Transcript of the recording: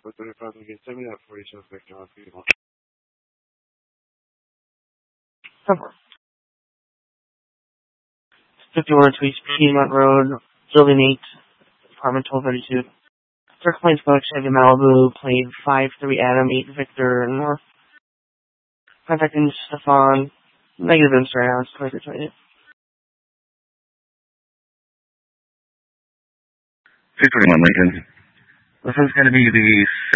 435 again. Send me that 40 shows Victor on people. Cover. 51 Tweets, Piedmont Road, Building 8, Apartment 1232. Circle Plains Box, Chevy Malibu, Plane 53 Adam, 8 Victor North. Contacting Stefan, negative Instagram, 2328. 221 Lincoln. This is going to be the